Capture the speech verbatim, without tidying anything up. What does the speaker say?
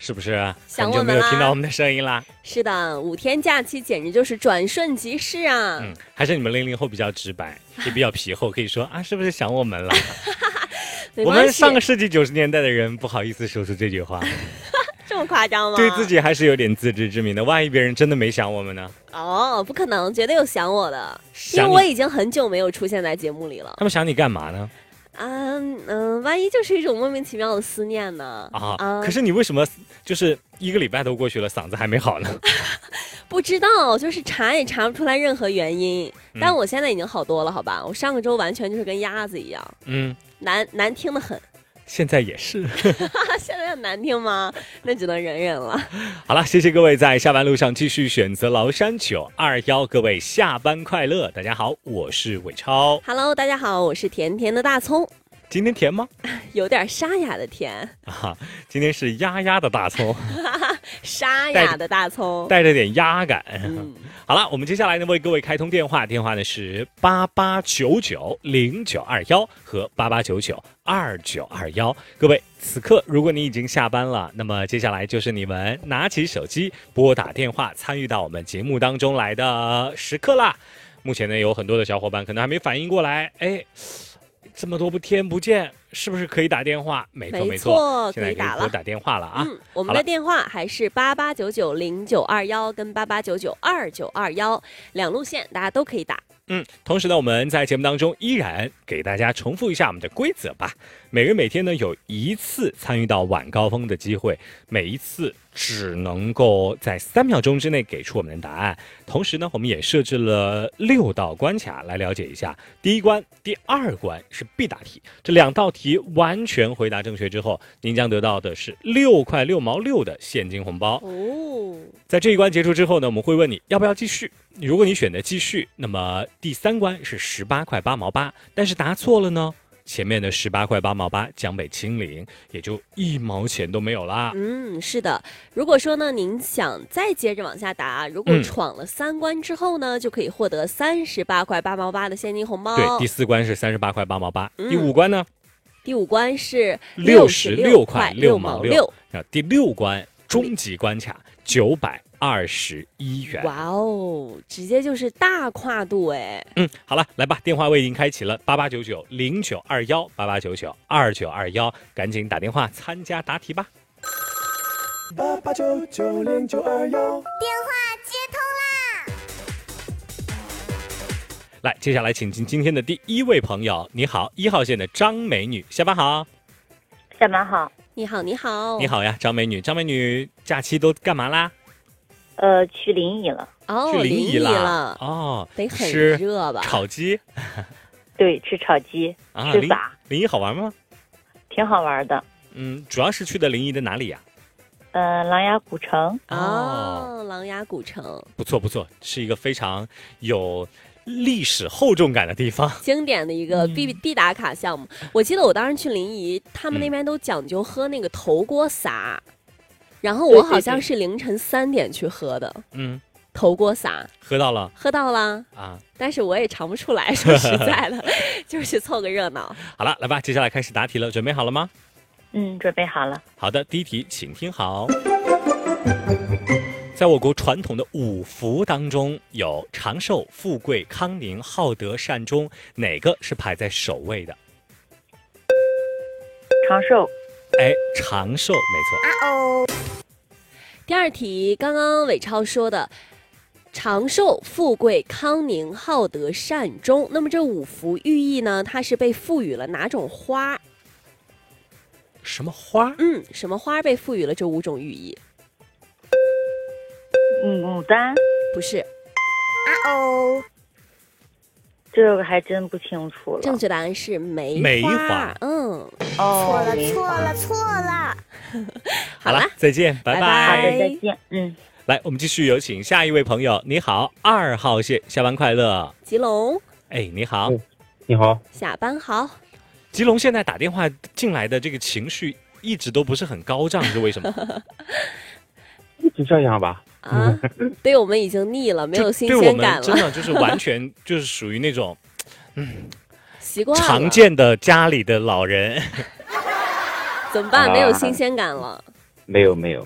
是不是？ 想我们啦， 很久没有听到我们的声音啦。 是的，五天假期简直就是转瞬即逝啊！ 嗯，还是你们零零后比较直白，也比较皮厚，可以说啊，是不是想我们了？我们上个世纪九十年代的人不好意思说出这句话。 这么夸张吗？ 对自己还是有点自知之明的，万一别人真的没想我们呢？ 哦，不可能，绝对有想我的，因为我已经很久没有出现在节目里了。 他们想你干嘛呢？ 嗯嗯，万一就是一种莫名其妙的思念呢？ 啊， 啊可是你为什么就是一个礼拜都过去了，嗓子还没好呢？ 不知道，就是查也查不出来任何原因。 嗯、 但我现在已经好多了，好吧？我上个周完全就是跟鸭子一样， 嗯， 难难听的很。 现在也是。 现在很难听吗？那只能忍忍了。 好了，谢谢各位在下班路上继续选择崂山九二幺，各位下班快乐。大家好，我是伟超。 Hello， 大家好，我是甜甜的大葱。 今天甜吗？ 有点沙哑的甜啊，今天是丫丫的大葱， 沙哑的大葱， 带着点丫感。 嗯， 好了，我们接下来呢为各位开通电话，电话呢是八八九九零九二幺和八八九九二九二幺。各位，此刻如果你已经下班了，那么接下来就是你们拿起手机拨打电话参与到我们节目当中来的时刻啦。目前呢有很多的小伙伴可能还没反应过来，哎。这么多不天不见，是不是可以打电话？没错没错，现在可以拨打电话了啊！ 嗯，我们的电话还是八八九九零九二幺跟八八九九二九二幺两路线，大家都可以打。 嗯，同时呢，我们在节目当中依然给大家重复一下我们的规则吧。每人每天呢有一次参与到晚高峰的机会，每一次只能够在三秒钟之内给出我们的答案。同时呢，我们也设置了六道关卡来了解一下。第一关、第二关是必答题，这两道题完全回答正确之后，您将得到的是六块六毛六的现金红包。 哦， 在这一关结束之后呢，我们会问你要不要继续。如果你选择继续，那么第三关是十八块八毛八，但是答错了呢，前面的十八块八毛八将被清零，也就一毛钱都没有啦。 嗯，是的。如果说呢，您想再接着往下答，如果闯了三关之后呢，嗯、就可以获得三十八块八毛八的现金红包。 对，第四关是三十八块八毛八、 嗯， 第五关呢？ 第五关是六十六块六毛六。 然后第六关终极关卡九百二十一元。 哇哦，直接就是大跨度哎。 嗯，好了，来吧，电话我已经开启了，八八九九零九二幺，八八九九二九二幺，赶紧打电话参加答题吧。 八八九九零九二幺， 电话接通啦！来，接下来请进今天的第一位朋友，你好，一号线的张美女，下班好。 下班好。 你好，你好， 你好呀，张美女，张美女，假期都干嘛啦？ 呃，去临沂了。 哦， 去临沂了。 哦， 得很热吧？ 炒鸡。 对，吃炒鸡， 啊、 吃撒。 临沂好玩吗？ 挺好玩的。 嗯，主要是去的临沂的哪里呀、 啊？呃，琅琊古城。 哦，琅琊古城， 不错不错，是一个非常有历史厚重感的地方， 经典的一个必必打卡项目。我记得我当时去临沂，他们那边都讲究喝那个头锅洒，然后我好像是凌晨三点去喝的。 嗯， 头锅洒喝到了， 喝到了啊， 但是我也尝不出来，说实在的，就是去凑个热闹。 好了，来吧，接下来开始答题了，准备好了吗？ 嗯，准备好了。 好的，第一题，请听好。在我国传统的五福当中，有长寿、富贵、康宁、好德、善终，哪个是排在首位的？ 长寿。 哎，长寿，没错。 啊哦。 第二题，刚刚伟超说的长寿、富贵、康宁、好德、善终，那么这五福寓意呢？它是被赋予了哪种花？ 什么花？ 嗯，什么花被赋予了这五种寓意？ 嗯，牡丹？ 不是。 啊哦。 这个还真不清楚了。 正确答案是梅花。 梅花。 嗯。 哦，错了，错了，错了。 好了，再见，拜拜。 好的，再见。嗯。 来，我们继续有请下一位朋友。你好，二号线，下班快乐。 吉龙。 哎，你好。 哦、你好。 下班好。 吉龙现在打电话进来的这个情绪一直都不是很高涨，是为什么？ 一直这样吧。 啊，对我们已经腻了，没有新鲜感了。 对我们真的就是完全就是属于那种，嗯， 习惯了常见的家里的老人。 怎么办？没有新鲜感了。 没有没有。